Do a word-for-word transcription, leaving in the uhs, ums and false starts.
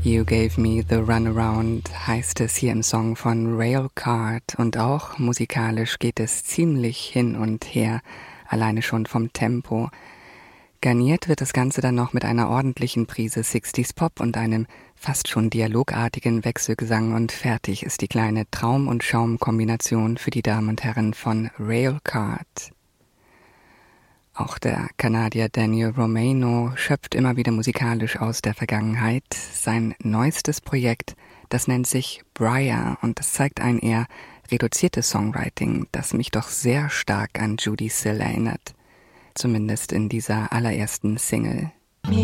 You Gave Me the Runaround heißt es hier im Song von Railcard und auch musikalisch geht es ziemlich hin und her, alleine schon vom Tempo. Garniert wird das Ganze dann noch mit einer ordentlichen Prise sixties Pop und einem fast schon dialogartigen Wechselgesang und fertig ist die kleine Traum- und Schaum-Kombination für die Damen und Herren von Railcard. Auch der Kanadier Daniel Romano schöpft immer wieder musikalisch aus der Vergangenheit. Sein neuestes Projekt, das nennt sich Briar und das zeigt ein eher reduziertes Songwriting, das mich doch sehr stark an Judee Sill erinnert. Zumindest in dieser allerersten Single.